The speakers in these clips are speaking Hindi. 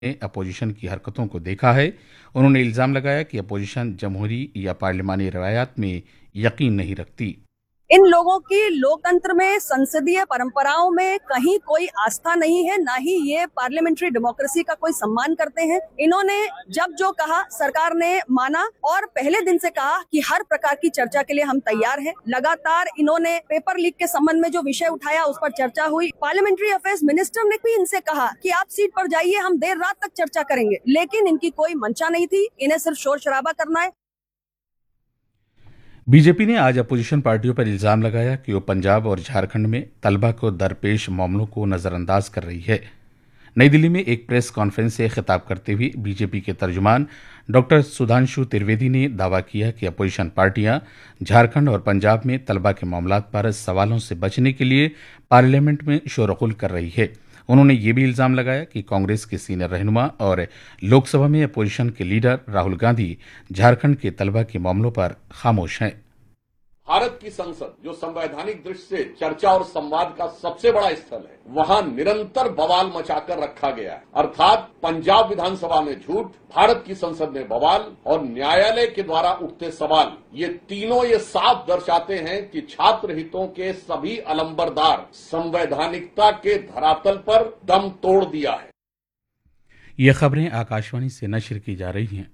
ने अपोजिशन की हरकतों को देखा है। उन्होंने इल्जाम लगाया कि अपोजिशन जमहूरी या पार्लिमानी रवायात में यकीन नहीं रखती। इन लोगों की लोकतंत्र में, संसदीय परंपराओं में कहीं कोई आस्था नहीं है, ना ही ये पार्लियामेंट्री डेमोक्रेसी का कोई सम्मान करते हैं। इन्होंने जब जो कहा सरकार ने माना और पहले दिन से कहा कि हर प्रकार की चर्चा के लिए हम तैयार हैं। लगातार इन्होंने पेपर लीक के संबंध में जो विषय उठाया उस पर चर्चा हुई। पार्लियामेंट्री अफेयर्स मिनिस्टर ने भी इनसे कहा कि आप सीट पर जाइए, हम देर रात तक चर्चा करेंगे, लेकिन इनकी कोई मंशा नहीं थी। इन्हें सिर्फ शोर शराबा करना है। बीजेपी ने आज अपोजिशन पार्टियों पर इल्जाम लगाया कि वो पंजाब और झारखंड में तलबा को दरपेश मामलों को नजरअंदाज कर रही है। नई दिल्ली में एक प्रेस कॉन्फ्रेंस से खिताब करते हुए बीजेपी के तर्जुमान डॉक्टर सुधांशु त्रिवेदी ने दावा किया कि अपोजिशन पार्टियां झारखंड और पंजाब में तलबा के मामलात पर सवालों से बचने के लिए पार्लियामेंट में शोरगुल कर रही है। उन्होंने ये भी इल्जाम लगाया कि कांग्रेस के सीनियर रहनुमा और लोकसभा में अपोजिशन के लीडर राहुल गांधी झारखंड के तलबा के मामलों पर खामोश हैं। भारत की संसद जो संवैधानिक दृष्टि से चर्चा और संवाद का सबसे बड़ा स्थल है, वहां निरंतर बवाल मचाकर रखा गया है। अर्थात पंजाब विधानसभा में झूठ, भारत की संसद में बवाल और न्यायालय के द्वारा उठते सवाल, ये तीनों ये साफ दर्शाते हैं कि छात्र हितों के सभी अलंबरदार संवैधानिकता के धरातल पर दम तोड़ दिया है। ये खबरें आकाशवाणी से नश्र की जा रही हैं।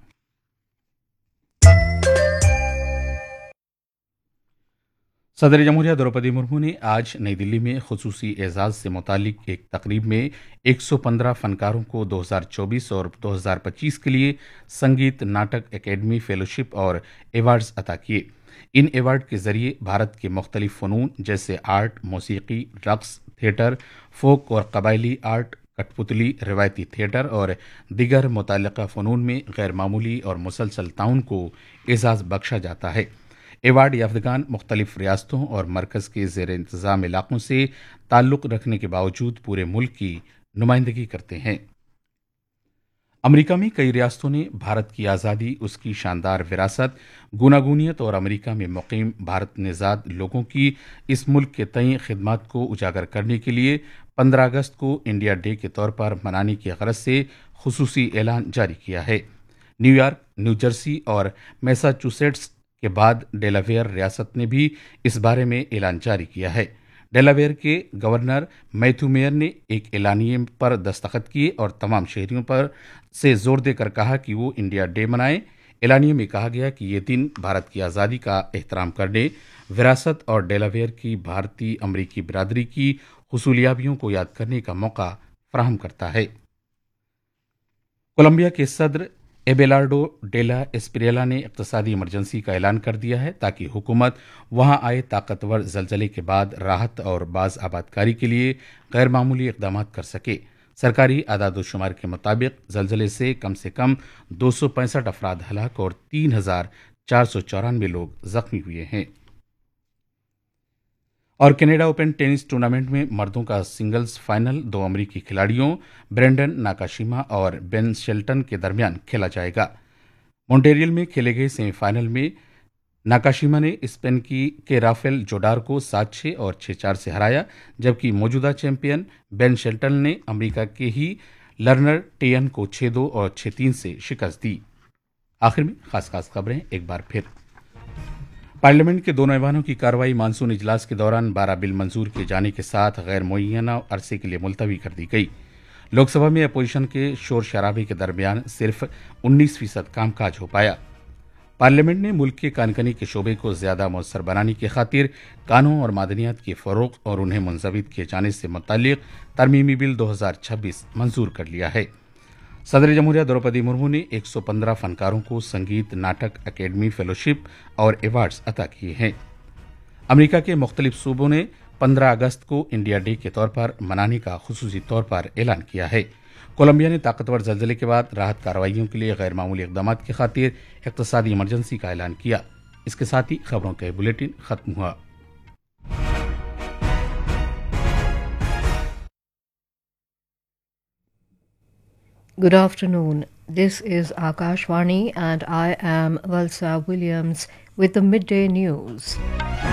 सदर जमहूरिया द्रौपदी मुर्मू ने आज नई दिल्ली में खुसूसी एजाज से मुतालिक एक तकरीब में 115 फनकारों को 2024 और 2025 के लिए संगीत नाटक एकेडमी फेलोशिप और एवार्ड्स अता किए। इन एवार्ड के जरिए भारत के मुख्तलिफ फ़नून जैसे आर्ट, मौसीकी, रक्स, थिएटर, फोक और कबायली आर्ट, कठपुतली, रिवायती थिएटर और दिगर मुतल्लिका फ़नून में गैर मामूली और मुसलसल ताउन को एजाज़ बख्शा जाता है। एवार्ड याफ्तगान मुख्तलिफ रियासतों और मरकज़ के ज़ेर इंतज़ाम इलाकों से ताल्लुक़ रखने के बावजूद पूरे मुल्क की नुमाइंदगी करते हैं। अमरीका में कई रियासतों ने भारत की आज़ादी, उसकी शानदार विरासत, गूनागूनियत और अमरीका में मुकीम भारत निज़ाद लोगों की इस मुल्क के तय खिदमत को उजागर करने के लिए 15 अगस्त को इंडिया डे के तौर पर मनाने की गरज से खुसूसी ऐलान जारी किया है। न्यूयॉर्क, न्यू जर्सी और मैसाचुसेट्स के बाद डेलावेयर रियासत ने भी इस बारे में ऐलान जारी किया है। डेलावेयर के गवर्नर मैथ्यू मेयर ने एक एलानिये पर दस्तखत किए और तमाम शहरियों पर से जोर देकर कहा कि वो इंडिया डे मनाएं। एलानिये में कहा गया कि ये दिन भारत की आज़ादी का एहतराम करने, विरासत और डेलावेयर की भारतीय अमरीकी बिरादरी की हुसूलियाबियों को याद करने का मौका फराहम करता है। कोलंबिया के सदर एबेलार्डो डेला एस्पिरेला ने इक़्तिसादी इमरजेंसी का ऐलान कर दिया है ताकि हुकूमत वहां आए ताकतवर जलजले के बाद राहत और बाज आबादकारी के लिए गैर मामूली इक़दाम कर सके। सरकारी आदादोशुमार के मुताबिक जलजले से कम 265 अफराद हलाक और 3,494 लोग जख्मी हुए हैं। और कनाडा ओपन टेनिस टूर्नामेंट में मर्दों का सिंगल्स फाइनल 2 अमरीकी खिलाड़ियों ब्रेंडन नाकाशिमा और बेन शेल्टन के दरमियान खेला जाएगा। मॉन्ट्रियल में खेले गए सेमीफाइनल में नाकाशिमा ने स्पेन के राफेल जोडार को 7-6 और 6-4 से हराया, जबकि मौजूदा चैंपियन बेन शेल्टन ने अमरीका के ही लर्नर टेयन को 6-2 और 6-3 से शिकस्त दी। आखिर में खास खबरें एक बार फिर। पार्लियामेंट के दोनों ऐवानों की कार्रवाई मानसून इजलास के दौरान 12 बिल मंजूर किए जाने के साथ गैर मुअय्यना अरसे के लिए मुलतवी कर दी गई। लोकसभा में अपोजिशन के शोर शराबे के दरमियान सिर्फ 19% कामकाज हो पाया। पार्लियामेंट ने मुल्क के कानकनी के शोबे को ज्यादा मौसर बनाने की खातिर कानून और मादनियात के फरोग और उन्हें मुंजविद किए जाने से मुताल्लिक तरमीमी बिल 2026 मंजूर कर लिया है। सदर जमहूरिया द्रौपदी मुर्मू ने 115 फनकारों को संगीत नाटक अकेडमी फेलोशिप और एवार्ड्स अता किए हैं। अमरीका के मुख्तलिफ सूबों ने 15 अगस्त को इंडिया डे के तौर पर मनाने का खुसूसी तौर पर ऐलान किया है। कोलंबिया ने ताकतवर जलजले के बाद राहत कार्रवाइयों के लिए गैर मामूली इक़दाम की खातिर इक़्तिसादी इमरजेंसी का ऐलान किया। इसके साथ ही खबरों का बुलेटिन खत्म हुआ। Good afternoon. This is Akashvani and I am Valsa Williams with the midday news.